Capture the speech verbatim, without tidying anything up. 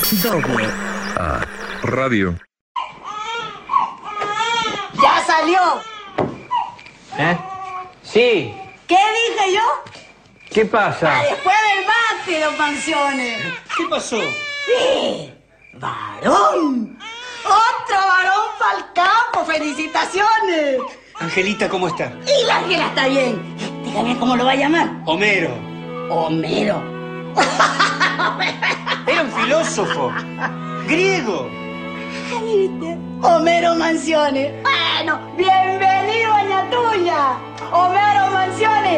Doble. Ah, radio. ¡Ya salió! ¿Eh? Sí. ¿Qué dije yo? ¿Qué pasa? Ah, después del bate, don Mansiones. ¿Qué pasó? Sí, varón. Otro varón para el campo. ¡Felicitaciones! Angelita, ¿cómo está? Y la Ángela está bien. Dígame cómo lo va a llamar. Homero. Homero. Era un filósofo. Griego. ¿Viste? Homero Mansiones. Bueno, bienvenido, doña Tuya. Homero Mansiones.